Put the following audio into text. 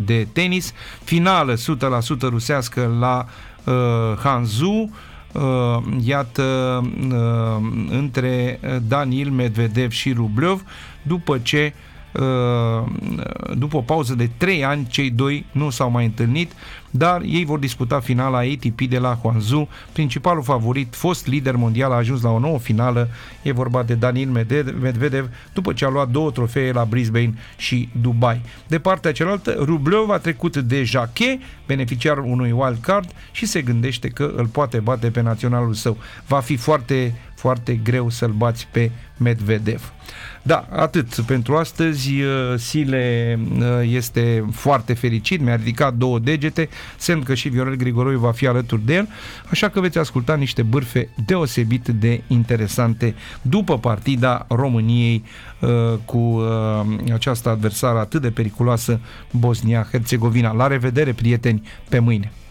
de tenis, finală 100% rusească la Hangzhou, iată, între Daniil Medvedev și Rublev, după o pauză de 3 ani, cei doi nu s-au mai întâlnit, dar ei vor disputa finala ATP de la Hangzhou. Principalul favorit, fost lider mondial, a ajuns la o nouă finală. E vorba de Daniil Medvedev, după ce a luat 2 trofee la Brisbane și Dubai. De partea cealaltă, Rublev a trecut de Jacquet, beneficiar unui wild card, și se gândește că îl poate bate pe naționalul său. Va fi foarte, foarte greu să-l bați pe Medvedev. Da, atât pentru astăzi. Sile este foarte fericit, mi-a ridicat 2 degete, semn că și Viorel Grigoroiu va fi alături de el, așa că veți asculta niște bârfe deosebit de interesante după partida României cu această adversară atât de periculoasă, Bosnia-Herzegovina. La revedere, prieteni, pe mâine!